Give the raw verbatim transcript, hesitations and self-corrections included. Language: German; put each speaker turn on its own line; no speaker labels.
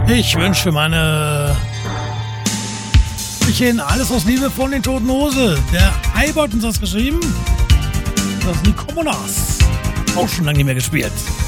Ich wünsche meine Mädchen alles aus Liebe von den Toten Hose. Der Eibert uns das geschrieben. Das sind die Kommunas. Auch schon lange nicht mehr gespielt.